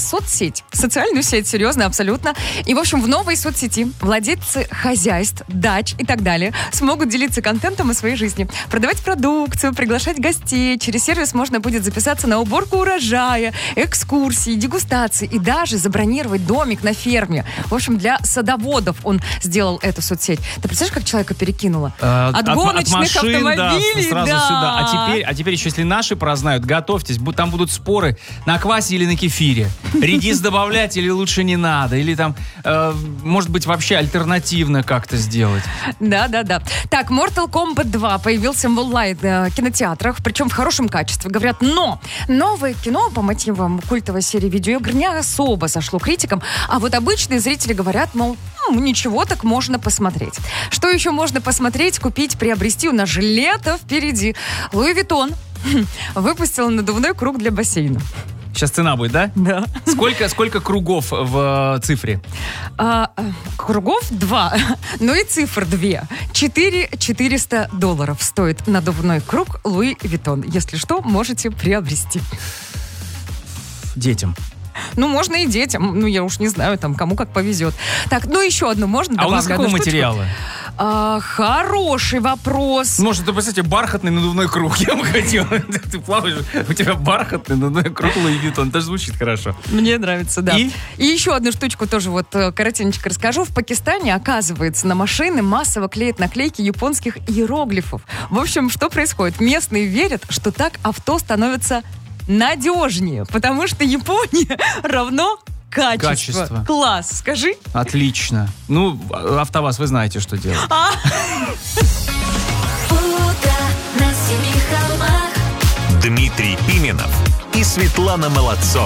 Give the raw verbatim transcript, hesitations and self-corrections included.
соцсеть, социальную сеть, серьезно, абсолютно. И, в общем, в новой соцсети владельцы хозяйств, дач и так далее смогут делиться контентом из своей жизни, продавать продукцию, приглашать гостей. Через сервис можно будет записаться на уборку урожая, экскурсии, дегустации и даже забронировать домик на ферме. В общем, для садоводов он сделал эту соцсеть. Ты представляешь, как человека перекинуло? Э, от, от гоночных от машин, автомобилей, да, сразу да. сюда. А теперь, а теперь еще, если наши прознают, готовьтесь, бу- там будут споры на квасе или на кефире. Редис добавлять или лучше не надо. Или там, э, может быть, вообще альтернативно как-то сделать. Да, да, да. Так, Mortal Kombat два появился в онлайн-кинотеатрах, причем в хорошем качестве. Говорят, но новое кино по мотивам культовой серии видеоигр не особо сошло критикам, а вот обычные зрители говорят, мол, ну, ничего, так можно посмотреть. Что еще можно посмотреть, купить, приобрести? У нас же лето впереди. Луи Виттон выпустил надувной круг для бассейна. Сейчас цена будет, да? Да. Сколько, сколько кругов в э, цифре? А, кругов два, ну и цифр две. Четыре четыреста долларов стоит надувной круг Луи Виттон. Если что, можете приобрести. Детям. Ну, можно и детям. Ну, я уж не знаю, там, кому как повезет. Так, ну, еще одну можно А добавлю? у нас какого одну штучку? материала? А, хороший вопрос. Может, ты, представьте, бархатный надувной круг. Я бы хотел. Ты плаваешь, у тебя бархатный надувной круг Луи Виттон. Это же звучит хорошо. Мне нравится, да. И? И еще одну штучку тоже вот э, коротенько расскажу. В Пакистане, оказывается, на машины массово клеят наклейки японских иероглифов. В общем, что происходит? Местные верят, что так авто становится надежнее, потому что Япония равно качество. Качество. Класс, скажи. Отлично. Ну, АвтоВАЗ, вы знаете, что делать. А. Дмитрий Пименов и Светлана Молодцова.